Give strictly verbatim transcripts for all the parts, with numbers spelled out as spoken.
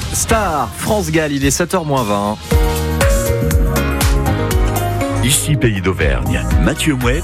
Star, France Gall, il est sept heures moins vingt. Ici Pays d'Auvergne, Mathieu Mouets.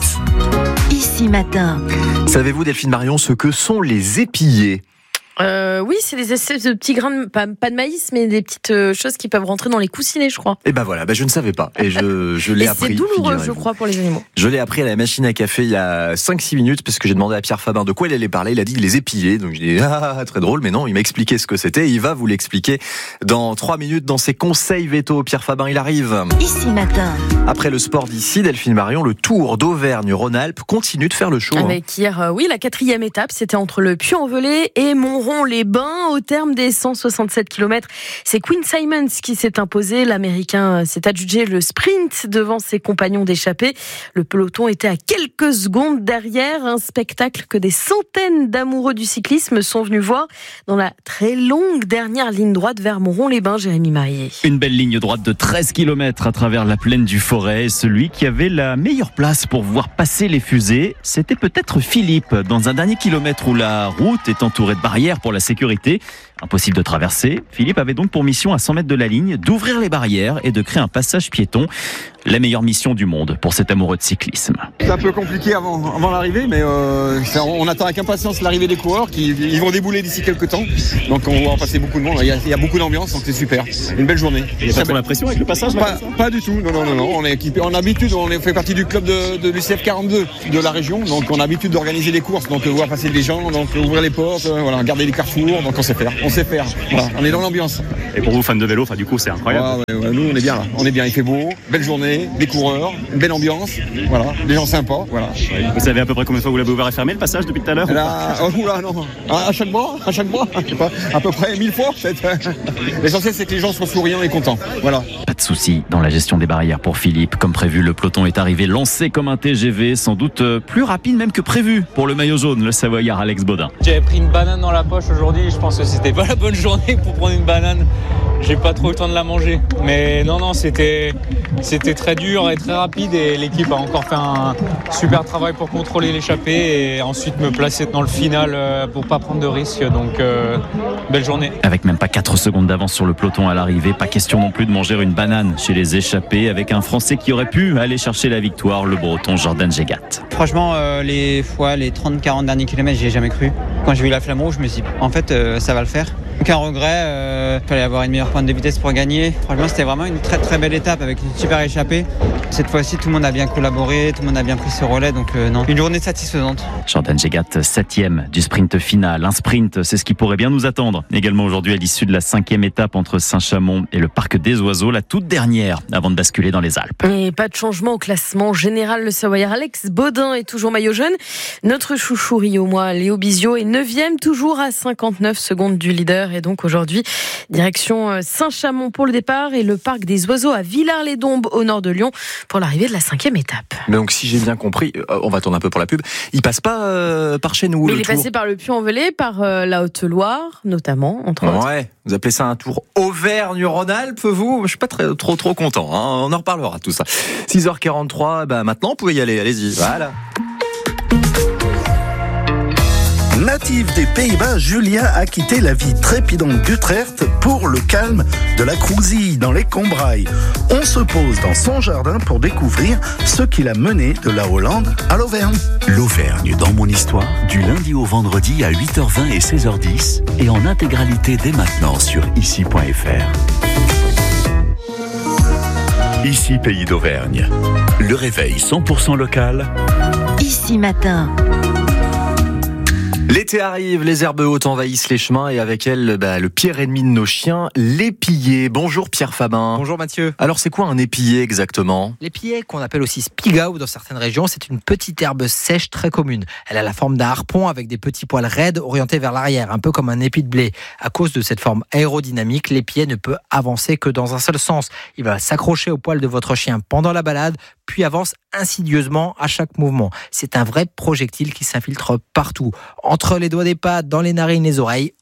Ici Matin. Savez-vous, Delphine Marion, ce que sont les épillés ? Euh, oui, c'est des espèces de petits grains, de, pas, pas de maïs, mais des petites euh, choses qui peuvent rentrer dans les coussinets, je crois. Et ben voilà, ben je ne savais pas. Et je, je l'ai Et appris. c'est douloureux, je figurez-vous. crois, pour les animaux. Je l'ai appris à la machine à café il y a cinq six minutes, parce que j'ai demandé à Pierre Fabin de quoi il allait parler. Il a dit les épillés. Donc je dis, ah, très drôle, mais non, il m'a expliqué ce que c'était. Et il va vous l'expliquer dans trois minutes dans ses conseils vétos. Pierre Fabin, il arrive. Ici Matin. Après le sport d'ici, Delphine Marion, le Tour d'Auvergne-Rhône-Alpes continue de faire le show. Avec hier, euh, oui, la quatrième étape, c'était entre le Puy-en-Velay et Montrond-les-Bains. Au terme des cent soixante-sept kilomètres, c'est Quinn Simmons qui s'est imposé. L'Américain s'est adjugé le sprint devant ses compagnons d'échappée. Le peloton était à quelques secondes derrière. Un spectacle que des centaines d'amoureux du cyclisme sont venus voir dans la très longue dernière ligne droite vers Montrond-les-Bains. Jérémy Marié. Une belle ligne droite de treize kilomètres à travers la plaine du Forêt. Celui qui avait la meilleure place pour voir passer les fusées, c'était peut-être Philippe. Dans un dernier kilomètre où la route est entourée de barrières pour la sécurité, impossible de traverser, Philippe avait donc pour mission à cent mètres de la ligne d'ouvrir les barrières et de créer un passage piéton. La meilleure mission du monde pour cet amoureux de cyclisme. C'est un peu compliqué avant, avant l'arrivée, mais euh, on attend avec impatience l'arrivée des coureurs qui ils vont débouler d'ici quelques temps. Donc on va en passer beaucoup de monde. Il y a, il y a beaucoup d'ambiance, donc c'est super. Une belle journée. Il n'y a pas trop la pression avec le passage pas, pas du tout. Non, non, non, non. On est équipé. En habitude, on fait partie du club de, de l'U C F quarante-deux de la région. Donc on a l'habitude d'organiser des courses, donc voir passer des gens, donc ouvrir les portes, euh, voilà, garder les carrefours. Donc on sait faire. On sait faire. Voilà, on est dans l'ambiance. Et pour vous, fans de vélo, enfin, du coup, c'est incroyable. Ouais, ouais, ouais, nous, on est bien là. On est bien. Il fait beau, belle journée, des coureurs, une belle ambiance. Voilà, des gens sympas. Voilà. Vous savez à peu près combien de fois vous l'avez ouvert et fermé le passage depuis tout à l'heure? Là, oh, oula, non. À chaque mois, à chaque mois, je sais pas, à peu près mille fois peut-être. L'essentiel, c'est que les gens soient souriants et contents. Voilà. Pas de souci dans la gestion des barrières pour Philippe. Comme prévu, le peloton est arrivé lancé comme un T G V, sans doute plus rapide même que prévu pour le maillot jaune, le Savoyard Alex Baudin. J'avais pris une banane dans la poche aujourd'hui, je pense que c'était pas la bonne journée pour prendre une banane. J'ai pas trop eu le temps de la manger. Mais non, non, c'était, c'était très dur et très rapide et l'équipe a encore fait un super travail pour contrôler l'échappée et ensuite me placer dans le final pour pas prendre de risques. Donc, euh, belle journée. Avec même pas quatre secondes d'avance sur le peloton à l'arrivée, pas question non plus de manger une banane chez les échappés avec un Français qui aurait pu aller chercher la victoire, le Breton Jordan Gégat. Franchement, euh, les fois, les trente quarante derniers kilomètres, j'y ai jamais cru. Quand j'ai vu la flamme rouge, je me suis dit, en fait, euh, ça va le faire. Aucun regret, euh, il fallait avoir une meilleure pointe de vitesse pour gagner. Franchement, c'était vraiment une très très belle étape avec une super échappée. Cette fois-ci, tout le monde a bien collaboré, tout le monde a bien pris ce relais, donc euh, non, une journée satisfaisante. Jordan Gégat, septième du sprint final. Un sprint, c'est ce qui pourrait bien nous attendre. Également aujourd'hui à l'issue de la cinquième étape entre Saint-Chamond et le Parc des Oiseaux, la toute dernière avant de basculer dans les Alpes. Et pas de changement au classement général. Le Savoyard Alex Baudin est toujours maillot jaune. Notre chouchou Rio Moi, Léo Bizio est neuvième, toujours à cinquante-neuf secondes du leader. Et donc aujourd'hui, direction Saint-Chamond pour le départ et le Parc des Oiseaux à Villars-les-Dombes au nord de Lyon pour l'arrivée de la cinquième étape. Donc si j'ai bien compris, on va tourner un peu pour la pub, il passe pas euh, par chez nous. Mais le il est tour. passé par le Puy-en-Velay, par euh, la Haute-Loire notamment, entre autres. Ouais, vous appelez ça un tour Auvergne-Rhône-Alpes, vous? Je suis pas très, trop trop content, hein. On en reparlera tout ça. six heures quarante-trois, bah maintenant vous pouvez y aller, allez-y, voilà. Natif des Pays-Bas, Julien a quitté la vie trépidante d'Utrecht pour le calme de la Crouzille dans les Combrailles. On se pose dans son jardin pour découvrir ce qui l'a mené de la Hollande à l'Auvergne. L'Auvergne dans mon histoire, du lundi au vendredi à huit heures vingt et seize heures dix et en intégralité dès maintenant sur ici point f r. Ici Pays d'Auvergne. Le réveil cent pour cent local. Ici Matin. L'été arrive, les herbes hautes envahissent les chemins et avec elles, bah, le pire ennemi de nos chiens, l'épillé. Bonjour Pierre Fabin. Bonjour Mathieu. Alors c'est quoi un épillé exactement? L'épillé, qu'on appelle aussi spigao dans certaines régions, c'est une petite herbe sèche très commune. Elle a la forme d'un harpon avec des petits poils raides orientés vers l'arrière, un peu comme un épi de blé. À cause de cette forme aérodynamique, l'épillé ne peut avancer que dans un seul sens. Il va s'accrocher au poil de votre chien pendant la balade, puis avance insidieusement à chaque mouvement. C'est un vrai projectile qui s'infiltre partout, entre les doigts des pattes, dans les narines, les oreilles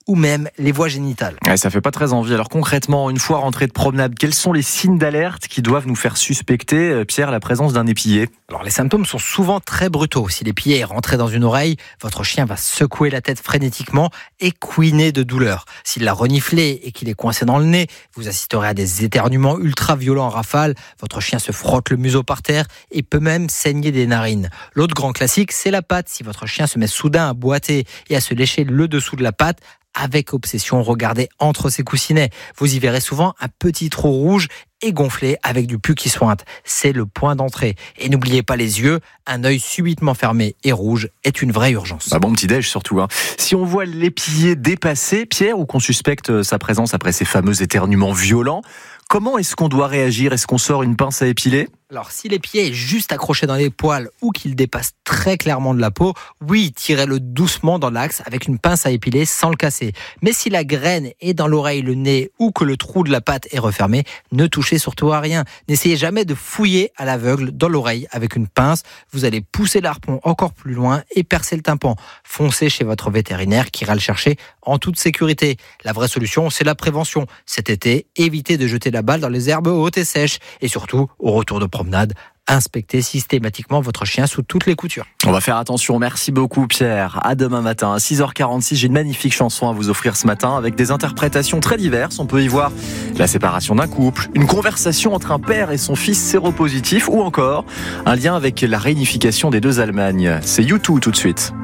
ou même les voies génitales. Ouais, ça fait pas très envie. Alors concrètement, une fois rentré de promenade, quels sont les signes d'alerte qui doivent nous faire suspecter, Pierre, la présence d'un épillé ? Alors les symptômes sont souvent très brutaux. Si l'épillé est rentré dans une oreille, votre chien va secouer la tête frénétiquement et couiner de douleur. S'il l'a reniflé et qu'il est coincé dans le nez, vous assisterez à des éternuements ultra violents en rafale. Votre chien se frotte le museau par terre et peut même saigner des narines. L'autre grand classique, c'est la patte. Si votre chien se met soudain à boiter et à se lécher le dessous de la patte, avec obsession, regardez entre ses coussinets. Vous y verrez souvent un petit trou rouge et gonflé avec du pus qui sointe. C'est le point d'entrée. Et n'oubliez pas les yeux, un œil subitement fermé et rouge est une vraie urgence. Bah bon petit déj surtout. Hein. Si on voit l'épillé dépassé, Pierre, ou qu'on suspecte sa présence après ces fameux éternuements violents, comment est-ce qu'on doit réagir ? Est-ce qu'on sort une pince à épiler ? Alors, si l'épillé est juste accroché dans les poils ou qu'il dépasse très clairement de la peau, oui, tirez-le doucement dans l'axe avec une pince à épiler sans le casser. Mais si la graine est dans l'oreille, le nez ou que le trou de la patte est refermé, ne touchez surtout à rien. N'essayez jamais de fouiller à l'aveugle dans l'oreille avec une pince. Vous allez pousser l'harpon encore plus loin et percer le tympan. Foncez chez votre vétérinaire qui ira le chercher en toute sécurité. La vraie solution, c'est la prévention. Cet été, évitez de jeter la balle dans les herbes hautes et sèches. Et surtout, au retour de promenade, inspectez systématiquement votre chien sous toutes les coutures. On va faire attention. Merci beaucoup Pierre. À demain matin à six heures quarante-six. J'ai une magnifique chanson à vous offrir ce matin avec des interprétations très diverses. On peut y voir la séparation d'un couple, une conversation entre un père et son fils séropositif ou encore un lien avec la réunification des deux Allemagnes. C'est U deux tout de suite.